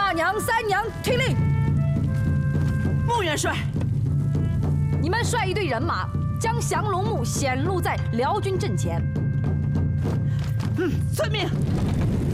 大娘、三娘听令。 穆元帅， 你们率一队人马，将降龙木显露在辽军阵前。 遵命。